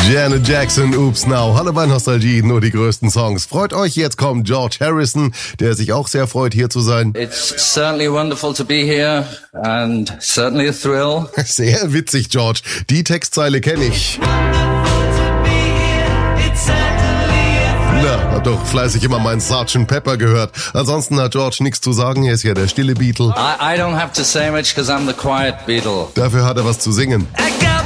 Janet Jackson, Oops Now. Hallo bei Nostalgie, nur die größten Songs. Freut euch, jetzt kommt George Harrison, der sich auch sehr freut, hier zu sein. It's certainly wonderful to be here and certainly a thrill. Sehr witzig, George. Die Textzeile kenne ich. Na, hab doch fleißig immer meinen Sgt. Pepper gehört. Ansonsten hat George nichts zu sagen, er ist ja der stille Beatle. I don't have to say much because I'm the quiet Beatle. Dafür hat er was zu singen. I got